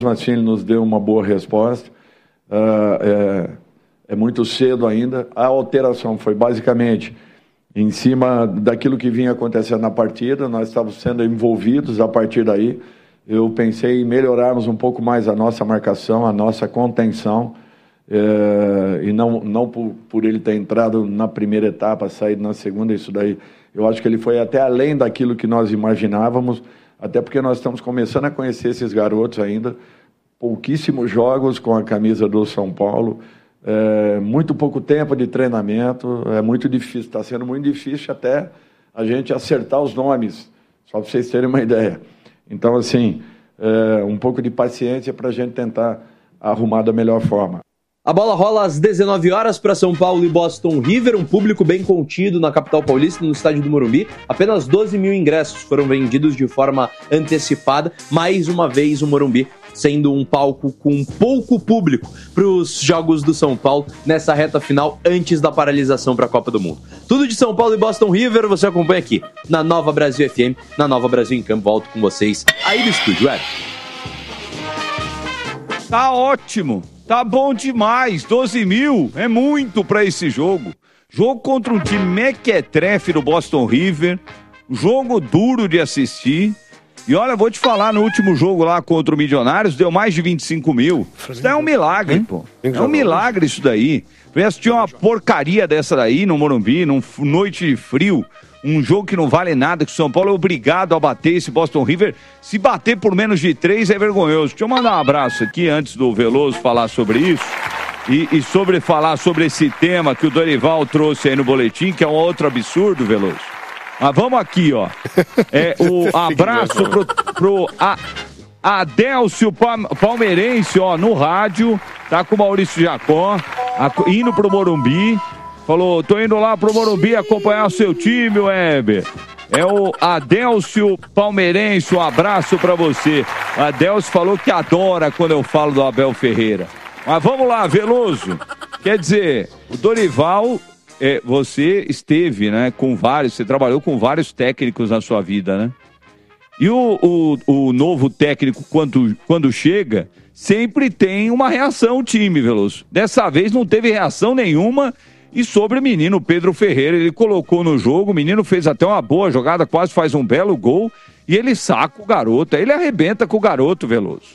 assim ele nos deu uma boa resposta. É muito cedo ainda. A alteração foi basicamente em cima daquilo que vinha acontecendo na partida. Nós estávamos sendo envolvidos a partir daí. Eu pensei em melhorarmos um pouco mais a nossa marcação, a nossa contenção, e não por ele ter entrado na primeira etapa, saído na segunda, isso daí. Eu acho que ele foi até além daquilo que nós imaginávamos, até porque nós estamos começando a conhecer esses garotos ainda. Pouquíssimos jogos com a camisa do São Paulo, muito pouco tempo de treinamento, é muito difícil, está sendo muito difícil até a gente acertar os nomes, só para vocês terem uma ideia. Então, assim, um pouco de paciência para a gente tentar arrumar da melhor forma. A bola rola às 19 horas para São Paulo e Boston River, um público bem contido na capital paulista, no estádio do Morumbi. Apenas 12 mil ingressos foram vendidos de forma antecipada. Mais uma vez o Morumbi sendo um palco com pouco público para os jogos do São Paulo nessa reta final antes da paralisação para a Copa do Mundo. Tudo de São Paulo e Boston River você acompanha aqui na Nova Brasil FM, na Nova Brasil em Campo. Volto com vocês aí do estúdio. Tá ótimo, tá bom demais. 12 mil é muito para esse jogo. Jogo contra um time mequetrefe do Boston River, jogo duro de assistir. E olha, vou te falar, no último jogo lá contra o Milionários, deu mais de 25 mil. Isso daí é um milagre, pô. É um milagre isso daí. Vem assistir uma porcaria dessa daí no Morumbi, num noite de frio. Um jogo que não vale nada, que o São Paulo é obrigado a bater esse Boston River. Se bater por menos de 3 é vergonhoso. Deixa eu mandar um abraço aqui antes do Veloso falar sobre isso. E sobre falar sobre esse tema que o Dorival trouxe aí no boletim, que é um outro absurdo, Veloso. Mas vamos aqui, ó. O abraço pro Adélcio Palmeirense, ó, no rádio. Tá com o Maurício Jacó, indo pro Morumbi. Falou, tô indo lá pro Morumbi acompanhar o seu time, Weber. É o Adélcio Palmeirense, um abraço pra você. O Adélcio falou que adora quando eu falo do Abel Ferreira. Mas vamos lá, Veloso. Quer dizer, o Dorival... você esteve, né, você trabalhou com vários técnicos na sua vida, né? E o novo técnico, quando chega, sempre tem uma reação o time, Veloso. Dessa vez não teve reação nenhuma. E sobre o menino Pedro Ferreira, ele colocou no jogo, o menino fez até uma boa jogada, quase faz um belo gol, e ele saca o garoto, ele arrebenta com o garoto, Veloso.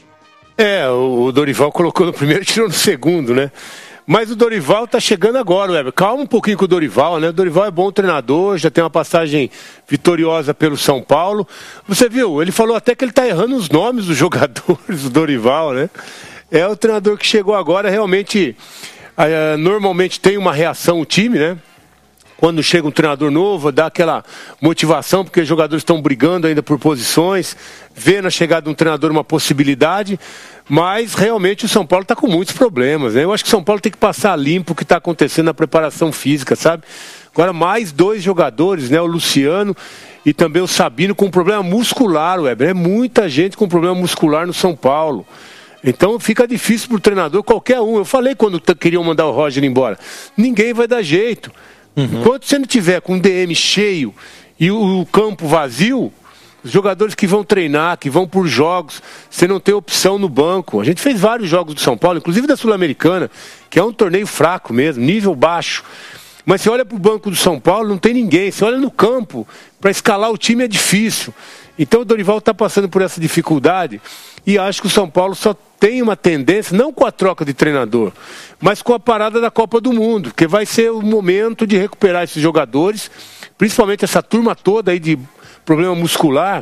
O Dorival colocou no primeiro e tirou no segundo, né? Mas o Dorival tá chegando agora, Weber. Calma um pouquinho com o Dorival, né? O Dorival é bom treinador, já tem uma passagem vitoriosa pelo São Paulo. Você viu, ele falou até que ele tá errando os nomes dos jogadores, o Dorival, né? É o treinador que chegou agora, realmente, normalmente tem uma reação o time, né? Quando chega um treinador novo, dá aquela motivação, porque os jogadores estão brigando ainda por posições, vê na chegada de um treinador uma possibilidade, mas realmente o São Paulo está com muitos problemas, né? Eu acho que o São Paulo tem que passar limpo o que está acontecendo na preparação física, sabe? Agora mais 2 jogadores, né? O Luciano e também o Sabino com problema muscular, Weber. É muita gente com problema muscular no São Paulo. Então fica difícil para o treinador, qualquer um. Eu falei quando queriam mandar o Roger embora. Ninguém vai dar jeito. Enquanto você não tiver com o DM cheio e o campo vazio, os jogadores que vão treinar, que vão por jogos, você não tem opção no banco. A gente fez vários jogos do São Paulo, inclusive da Sul-Americana, que é um torneio fraco mesmo, nível baixo. Mas você olha para o banco do São Paulo, não tem ninguém. Você olha no campo, para escalar o time é difícil. Então o Dorival está passando por essa dificuldade e acho que o São Paulo só tem uma tendência, não com a troca de treinador, mas com a parada da Copa do Mundo, que vai ser o momento de recuperar esses jogadores, principalmente essa turma toda aí de problema muscular,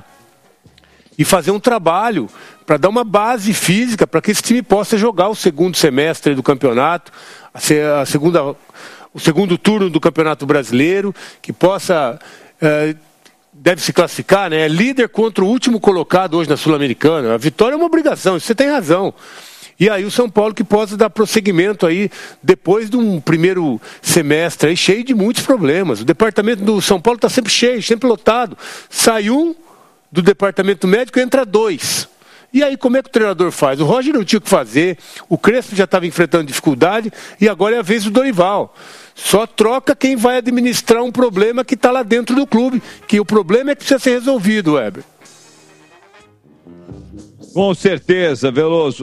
e fazer um trabalho para dar uma base física para que esse time possa jogar o segundo semestre do campeonato, o segundo turno do Campeonato Brasileiro, que possa... deve se classificar, né? É líder contra o último colocado hoje na Sul-Americana. A vitória é uma obrigação, isso você tem razão. E aí o São Paulo que possa dar prosseguimento aí depois de um primeiro semestre aí cheio de muitos problemas. O departamento do São Paulo está sempre cheio, sempre lotado. Sai um do departamento médico e entra 2. E aí como é que o treinador faz? O Roger não tinha o que fazer, o Crespo já estava enfrentando dificuldade e agora é a vez do Dorival. Só troca quem vai administrar um problema que está lá dentro do clube, que o problema é que precisa ser resolvido, Weber. Com certeza, Veloso.